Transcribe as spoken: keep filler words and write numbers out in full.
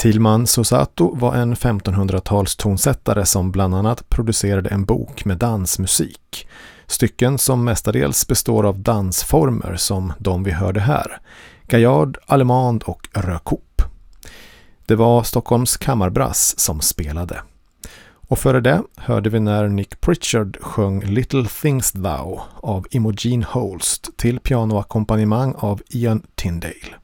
Tilman Susato var en femtonhundratals tonsättare som bland annat producerade en bok med dansmusik. Stycken som mestadels består av dansformer som de vi hörde här. Gaillard, Allemande och Rökop. Det var Stockholms kammarbrass som spelade. Och före det hörde vi när Nick Pritchard sjöng Little Things Thou av Imogen Holst till pianoackompanjemang av Ian Tyndale.